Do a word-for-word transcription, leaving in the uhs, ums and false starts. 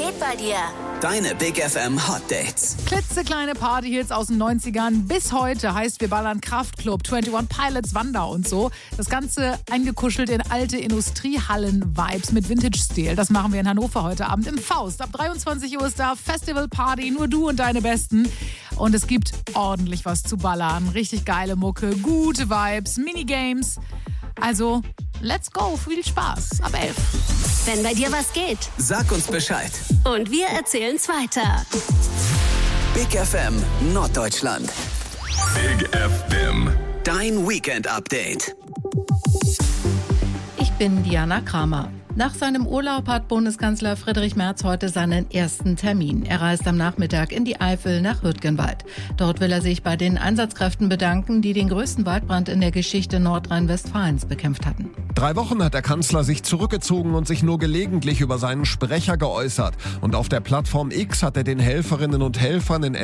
geht bei dir? Deine Big F M Hot Dates. Klitzekleine Partyhits aus den neunzigern bis heute heißt, wir ballern Kraftklub, einundzwanzig Pilots, Wanda und so. Das Ganze eingekuschelt in alte Industriehallen-Vibes mit Vintage-Stil. Das machen wir in Hannover heute Abend im Faust. Ab dreiundzwanzig Uhr ist da Festival Party, nur du und deine Besten. Und es gibt ordentlich was zu ballern. Richtig geile Mucke, gute Vibes, Minigames. Also, let's go, viel Spaß. Ab elf. Wenn bei dir was geht. Sag uns Bescheid. Und wir erzählen's weiter. Big F M Norddeutschland. Big F M. Dein Weekend-Update. Ich bin Diana Kramer. Nach seinem Urlaub hat Bundeskanzler Friedrich Merz heute seinen ersten Termin. Er reist am Nachmittag in die Eifel nach Hürtgenwald. Dort will er sich bei den Einsatzkräften bedanken, die den größten Waldbrand in der Geschichte Nordrhein-Westfalens bekämpft hatten. Drei Wochen hat der Kanzler sich zurückgezogen und sich nur gelegentlich über seinen Sprecher geäußert. Und auf der Plattform X hat er den Helferinnen und Helfern in